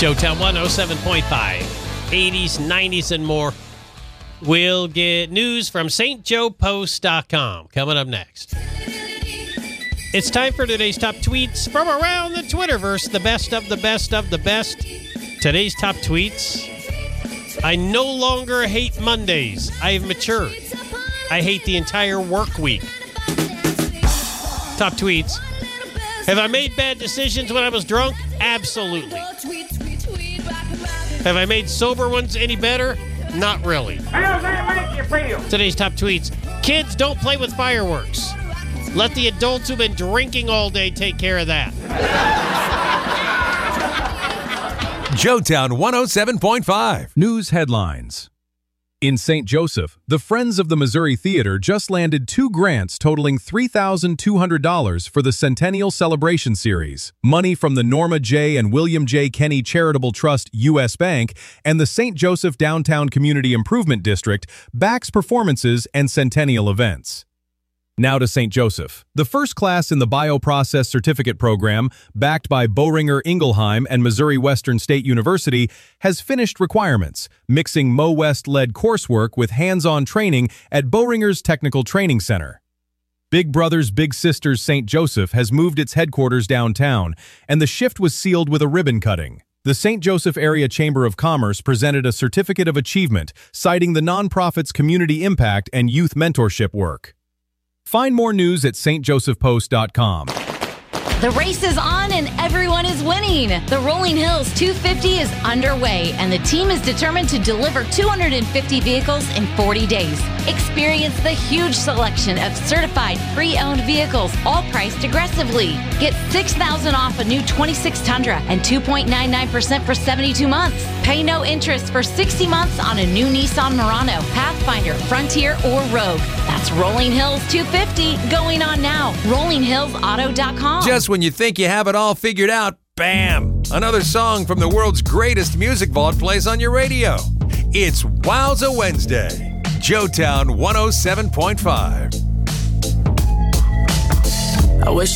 Joetown 107.5, 80s, 90s, and more. We'll get news from stjoepost.com coming up next. It's time for today's top tweets from around the Twitterverse, the best of the best of the best. Today's top tweets. I no longer hate Mondays. I have matured. I hate the entire work week. Top tweets. Have I made bad decisions when I was drunk? Absolutely. Have I made sober ones any better? Not really. How does that make you feel? Today's top tweets. Kids, don't play with fireworks. Let the adults who've been drinking all day take care of that. Joetown 107.5. News headlines. In St. Joseph, the Friends of the Missouri Theater just landed 2 grants totaling $3,200 for the Centennial Celebration Series. Money from the Norma J. and William J. Kenny Charitable Trust U.S. Bank and the St. Joseph Downtown Community Improvement District backs performances and Centennial events. Now to St. Joseph. The first class in the Bioprocess Certificate Program, backed by Boehringer Ingelheim and Missouri Western State University, has finished requirements, mixing MoWest-led coursework with hands-on training at Boehringer's Technical Training Center. Big Brothers Big Sisters St. Joseph has moved its headquarters downtown, and the shift was sealed with a ribbon cutting. The St. Joseph Area Chamber of Commerce presented a Certificate of Achievement, citing the nonprofit's community impact and youth mentorship work. Find more news at stjosephpost.com. The race is on and everyone is winning. The Rolling Hills 250 is underway and the team is determined to deliver 250 vehicles in 40 days. Experience the huge selection of certified pre-owned vehicles, all priced aggressively. Get $6,000 off a new 26 Tundra and 2.99% for 72 months. Pay no interest for 60 months on a new Nissan Murano, Pathfinder, Frontier, or Rogue. That's Rolling Hills 250 going on now. RollingHillsAuto.com. Just when you think you have it all figured out, bam! Another song from the world's greatest music vault plays on your radio. It's Wowza Wednesday. Joetown 107.5. I wish